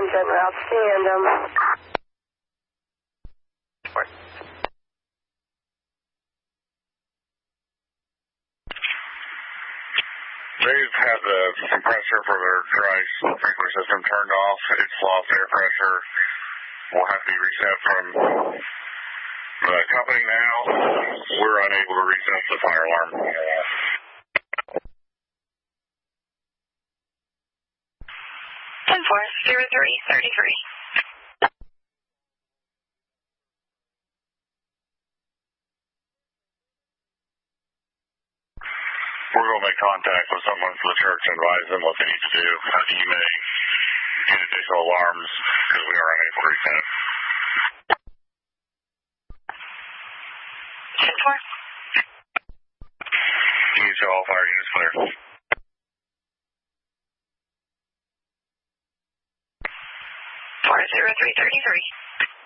Attention, route tandem. They've had the compressor for their dry sprinkler system turned off. It's lost air pressure. Will have to be reset from the company now. We're unable to reset the fire alarm. 10-4-03-33. We're going to make contact with someone from the church and advise them what they need to do. You may get additional alarms because we are unable to reset. 10-4. Can you show all fire units clear? 403-33.